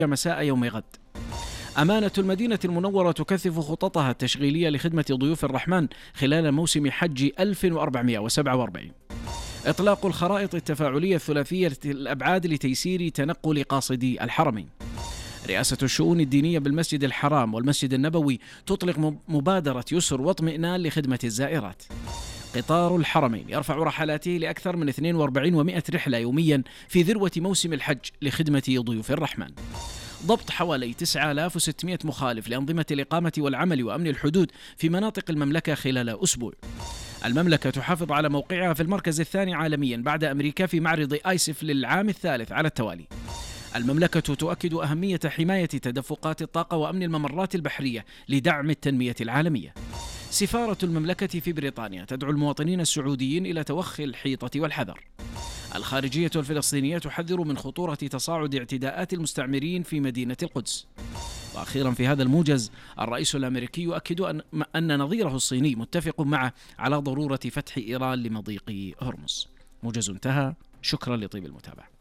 مساء يوم غد. أمانة المدينة المنورة تكثف خططها التشغيلية لخدمة ضيوف الرحمن خلال موسم حج 1447. إطلاق الخرائط التفاعلية الثلاثية الأبعاد لتيسير تنقل قاصدي الحرمين. رئاسة الشؤون الدينية بالمسجد الحرام والمسجد النبوي تطلق مبادرة يسر واطمئنان لخدمة الزائرات. قطار الحرمين يرفع رحلاته لأكثر من 4200 رحلة يوميا في ذروة موسم الحج لخدمة ضيوف الرحمن. ضبط حوالي 9600 مخالف لأنظمة الإقامة والعمل وأمن الحدود في مناطق المملكة خلال أسبوع. المملكة تحافظ على موقعها في المركز الثاني عالميا بعد أمريكا في معرض آيسف للعام الثالث على التوالي. المملكة تؤكد أهمية حماية تدفقات الطاقة وأمن الممرات البحرية لدعم التنمية العالمية. سفارة المملكة في بريطانيا تدعو المواطنين السعوديين إلى توخي الحيطة والحذر. الخارجية الفلسطينية تحذر من خطورة تصاعد اعتداءات المستعمرين في مدينة القدس. وأخيرا في هذا الموجز، الرئيس الأمريكي يؤكد أن نظيره الصيني متفق معه على ضرورة فتح إيران لمضيق هرمز. موجز انتهى، شكرا لطيب المتابعة.